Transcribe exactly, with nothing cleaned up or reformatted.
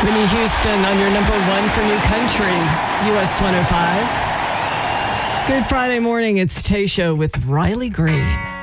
Whitney Houston on your number one for New Country, U S one oh five. Good Friday morning. It's Taysha with Riley Green.